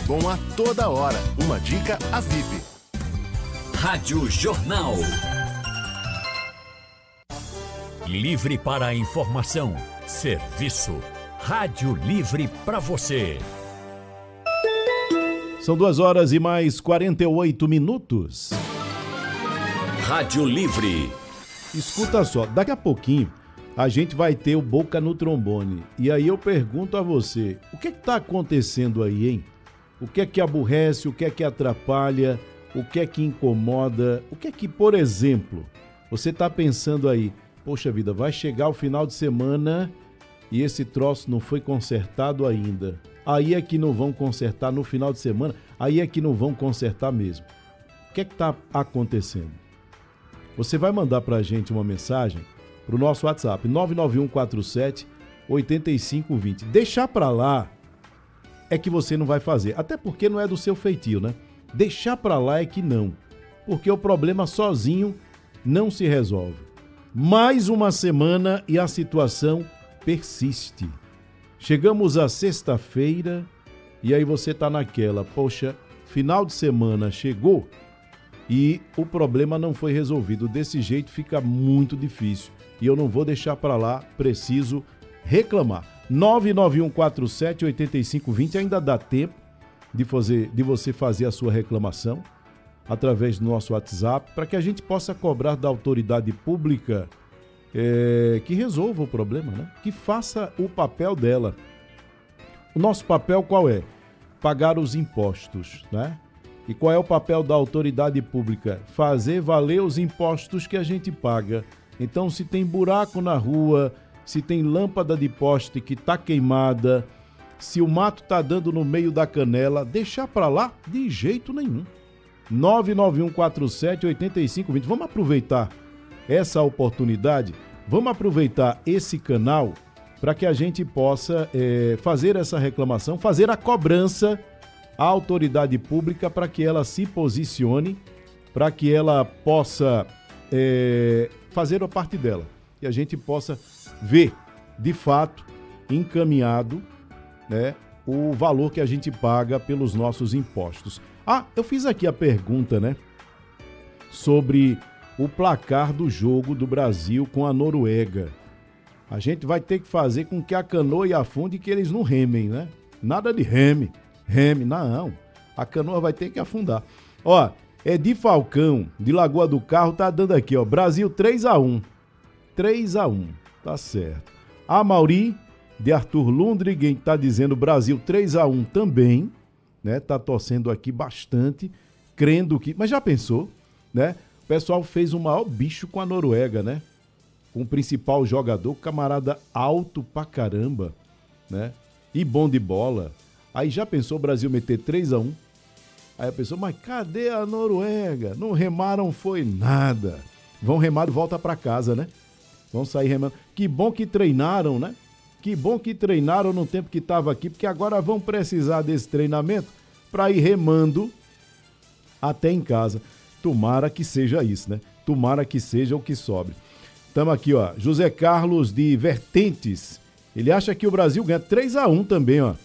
bom a toda hora. Uma dica a VIP. Rádio Jornal. Livre para a informação, serviço. Rádio Livre para você. São 2 horas e mais 48 minutos. Rádio Livre. Escuta só, daqui a pouquinho a gente vai ter o Boca no Trombone. E aí eu pergunto a você, o que está acontecendo aí, hein? O que é que aborrece, o que é que atrapalha, o que é que incomoda, o que é que, por exemplo, você está pensando aí, poxa vida, vai chegar o final de semana e esse troço não foi consertado ainda. Aí é que não vão consertar no final de semana, aí é que não vão consertar mesmo. O que é que está acontecendo? Você vai mandar para a gente uma mensagem para o nosso WhatsApp, 99147-8520. Deixar para lá é que você não vai fazer, até porque não é do seu feitio, né? Deixar para lá é que não, porque o problema sozinho não se resolve. Mais uma semana e a situação persiste. Chegamos à sexta-feira e aí você tá naquela, poxa, final de semana chegou e o problema não foi resolvido. Desse jeito fica muito difícil e eu não vou deixar para lá, preciso reclamar. 99147-8520, ainda dá tempo de você fazer a sua reclamação através do nosso WhatsApp para que a gente possa cobrar da autoridade pública que resolva o problema, né? Que faça o papel dela. O nosso papel qual é? Pagar os impostos, né? E qual é o papel da autoridade pública? Fazer valer os impostos que a gente paga. Então, se tem buraco na rua, se tem lâmpada de poste que está queimada, se o mato está dando no meio da canela, deixar para lá de jeito nenhum. 99147-8520. Vamos aproveitar essa oportunidade, vamos aproveitar esse canal para que a gente possa fazer essa reclamação, fazer a cobrança à autoridade pública para que ela se posicione, para que ela possa fazer a parte dela e a gente possa ver, de fato, encaminhado, né, o valor que a gente paga pelos nossos impostos. Ah, eu fiz aqui a pergunta, né, sobre o placar do jogo do Brasil com a Noruega. A gente vai ter que fazer com que a canoa afunde e que eles não remem, né? Nada de reme, não. A canoa vai ter que afundar. Ó, Edi Falcão, de Lagoa do Carro, tá dando aqui, ó, Brasil 3-1. 3-1, tá certo. A Mauri, de Arthur Lundringen, tá dizendo Brasil 3-1 também, né? Tá torcendo aqui bastante, crendo que... Mas já pensou, né? O pessoal fez o maior bicho com a Noruega, né? Com o principal jogador, camarada alto pra caramba, né? E bom de bola. Aí já pensou o Brasil meter 3-1? Aí a pessoa, mas cadê a Noruega? Não remaram, foi nada. Vão remar e volta pra casa, né? Vão sair remando. Que bom que treinaram, né? Que bom que treinaram no tempo que estava aqui, porque agora vão precisar desse treinamento para ir remando até em casa. Tomara que seja isso, né? Tomara que seja o que sobre. Estamos aqui, ó. José Carlos de Vertentes. Ele acha que o Brasil ganha 3-1 também, ó.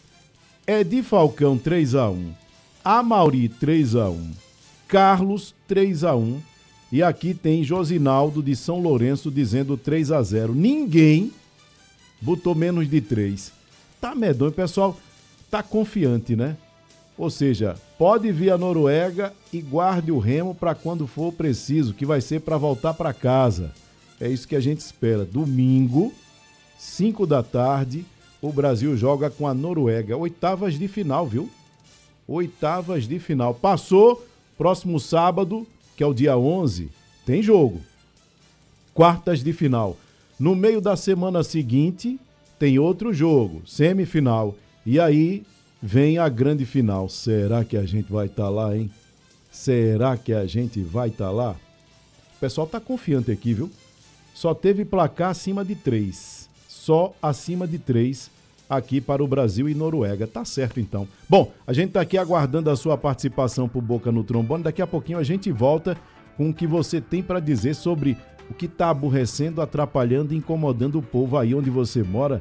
Edi Falcão 3-1. Amauri 3-1. Carlos 3-1. E aqui tem Josinaldo de São Lourenço dizendo 3-0. Ninguém botou menos de 3. Tá medonho, pessoal. Tá confiante, né? Ou seja, pode vir a Noruega e guarde o remo para quando for preciso, que vai ser para voltar para casa. É isso que a gente espera. Domingo, 5 da tarde, o Brasil joga com a Noruega. Oitavas de final, viu? Oitavas de final. Passou, próximo sábado, que é o dia 11, tem jogo. Quartas de final. No meio da semana seguinte, tem outro jogo, semifinal. E aí vem a grande final. Será que a gente vai estar lá, hein? Será que a gente vai estar lá? O pessoal tá confiante aqui, viu? Só teve placar acima de 3. Só acima de 3 aqui para o Brasil e Noruega. Tá certo, então. Bom, a gente tá aqui aguardando a sua participação pro Boca no Trombone. Daqui a pouquinho a gente volta com o que você tem para dizer sobre o que tá aborrecendo, atrapalhando e incomodando o povo aí onde você mora.